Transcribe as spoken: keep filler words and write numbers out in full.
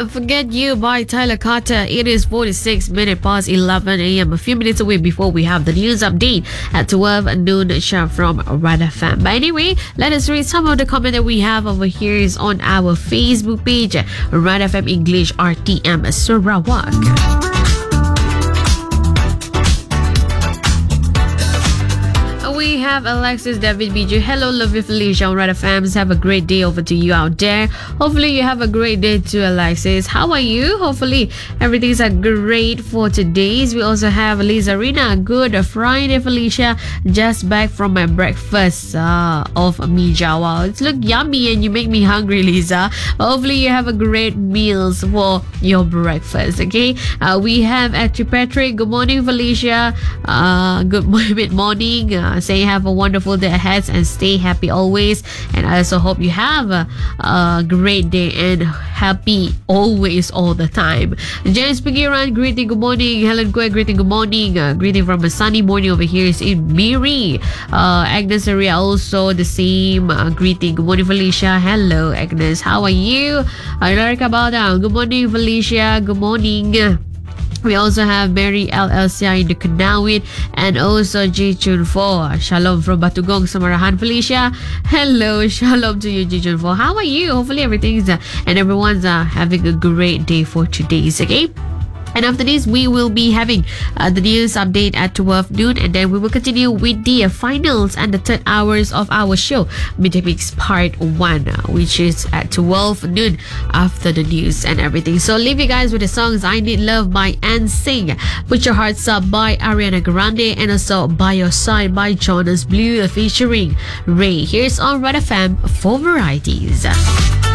Forget You by Tyler Carter. It is forty-six minutes past eleven a.m. A few minutes away before we have the news update at twelve noon sharp from Red F M. But anyway, let us read some of the comment that we have over here is on our Facebook page, Red F M English R T M Sarawak. We have Alexis David B J. Hello, lovely Felicia on Red F M. Have a great day over to you out there. Hopefully you have a great day too, Alexis. How are you? Hopefully everything's a great for today's. We also have Lisa Rina. Good Friday, Felicia. Just back from my breakfast uh, of mi jawa. It's look yummy and you make me hungry, Lisa. Hopefully you have a great meals for your breakfast. Okay. Uh, we have Atri Patrick. Good morning, Felicia. Uh, good morning. Uh, say have a wonderful day ahead and stay happy always, and I also hope you have a, a great day and happy always all the time. James Pigiran, greeting, good morning. Helen Kwe, greeting, good morning. Uh, greeting from a sunny morning over here is in Miri. uh, Agnes Aria also the same uh, greeting, good morning Felicia. Hello Agnes, how are you? uh, Larika Bada, good morning Felicia. Good morning. We also have Mary L L C I in the Kanawit and also Ji Chun Fo. Shalom from Batugong, Samarahan. Felicia, hello, shalom to you, Ji Chun Fo. How are you? Hopefully everything's uh, and everyone's uh, having a great day for today's, okay? And after this, we will be having uh, the news update at twelve noon, and then we will continue with the uh, finals and the third hours of our show, Midday Mix Part one, uh, which is at twelve noon after the news and everything. So leave you guys with the songs I Need Love by N Sync, Put Your Hearts Up by Ariana Grande, and also By Your Side by Jonas Blue featuring Ray. Here's on Red F M for varieties.